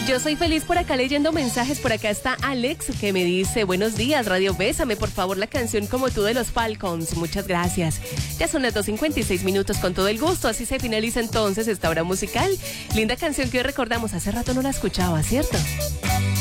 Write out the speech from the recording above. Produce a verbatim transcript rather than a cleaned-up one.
Yo soy feliz por acá leyendo mensajes. Por acá está Alex que me dice: buenos días, Radio Bésame, por favor, la canción Como tú de los Falcons. Muchas gracias. Ya son las dos cincuenta y seis minutos, con todo el gusto. Así se finaliza entonces esta hora musical. Linda canción que hoy recordamos. Hace rato no la escuchaba, ¿cierto?